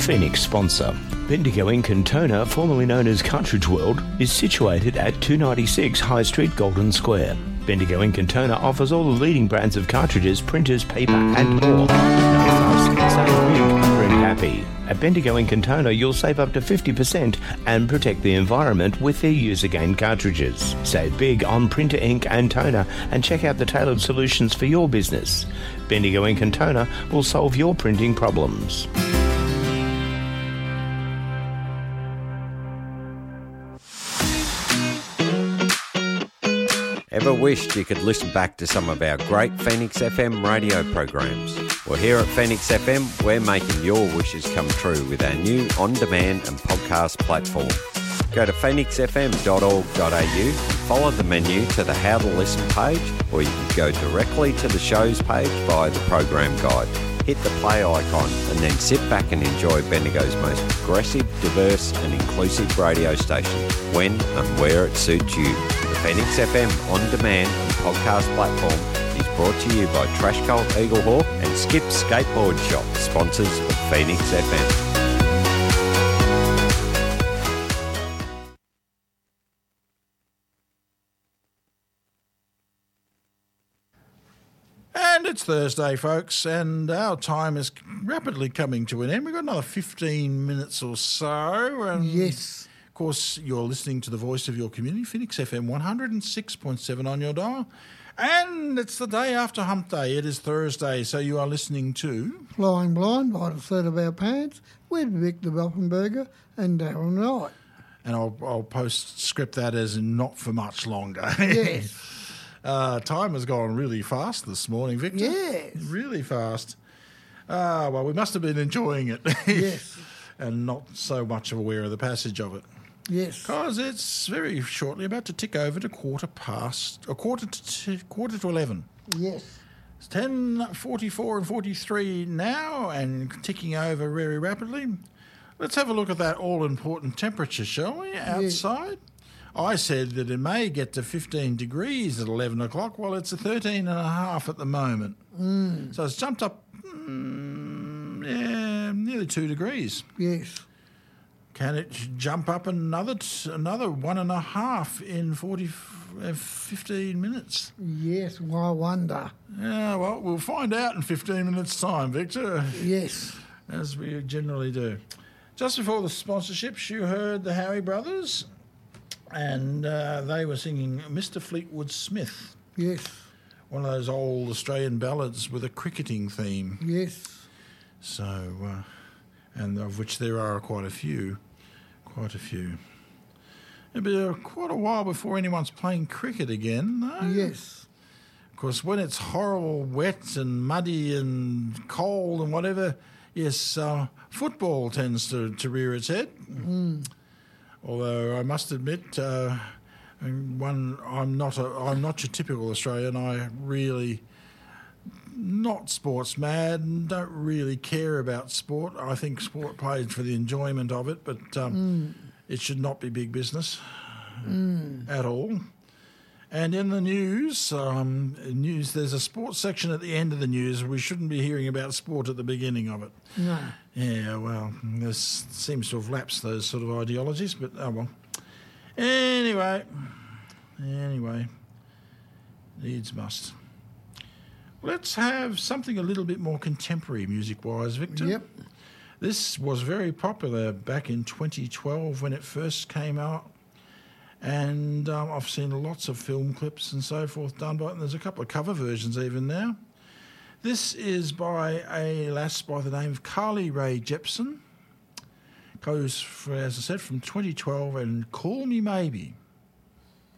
Phoenix sponsor. Bendigo Ink and Toner, formerly known as Cartridge World, is situated at 296 High Street, Golden Square. Bendigo Ink and Toner offers all the leading brands of cartridges, printers, paper and more. No fuss, save big, print happy. At Bendigo Ink and Toner, you'll save up to 50% and protect the environment with their use-again cartridges. Save big on printer ink and toner and check out the tailored solutions for your business. Bendigo Ink and Toner will solve your printing problems. Ever wished you could listen back to some of our great Phoenix FM radio programs? Well, here at Phoenix FM, we're making your wishes come true with our new on-demand and podcast platform. Go to phoenixfm.org.au and follow the menu to the How to Listen page, or you can go directly to the shows page via the program guide. Hit the play icon and then sit back and enjoy Bendigo's most progressive, diverse and inclusive radio station when and where it suits you. The Phoenix FM on-demand and podcast platform is brought to you by Trash Cult Eaglehawk and Skip Skateboard Shop, sponsors of Phoenix FM. And it's Thursday, folks, and our time is rapidly coming to an end. We've got another 15 minutes or so. And yes. Of course, you're listening to the voice of your community, Phoenix FM 106.7 on your dial. And it's the day after Hump Day. It is Thursday, so you are listening to Flying Blind by the Seat of Our Pants with Victor Buffenberger and Darren Wright. And I'll post-script that as not for much longer. Yes. Time has gone really fast this morning, Victor. Yes. Really fast. Well, we must have been enjoying it. Yes. And not so much aware of the passage of it. Yes. Because it's very shortly about to tick over to quarter to 11. Yes. It's 10:44 and 43 now and ticking over very rapidly. Let's have a look at that all-important temperature, shall we, outside? Yes. I said that it may get to 15 degrees at 11 o'clock. Well, it's a 13.5 at the moment. So it's jumped up nearly 2 degrees. Yes. Can it jump up another 1.5 in 15 minutes? Yes, well, I wonder. Yeah, well, we'll find out in 15 minutes' time, Victor. Yes. As we generally do. Just before the sponsorships, you heard the Howie Brothers, and they were singing Mr. Fleetwood Smith. Yes. One of those old Australian ballads with a cricketing theme. Yes. So, and of which there are quite a few. It'll be quite a while before anyone's playing cricket again, though. Yes. Of course, when it's horrible, wet and muddy and cold and whatever, yes, football tends to rear its head. Although I must admit, I'm not your typical Australian. I really not sports mad and don't really care about sport. I think sport played for the enjoyment of it, but it should not be big business at all. And in the news, there's a sports section at the end of the news. We shouldn't be hearing about sport at the beginning of it. No. Yeah, well, this seems to have lapsed those sort of ideologies, but oh well. Anyway, needs must. Let's have something a little bit more contemporary music-wise, Victor. Yep. This was very popular back in 2012 when it first came out. And I've seen lots of film clips and so forth done by it, and there's a couple of cover versions even now. This is by a lass by the name of Carly Rae Jepsen. Goes, as I said, from 2012 and Call Me Maybe.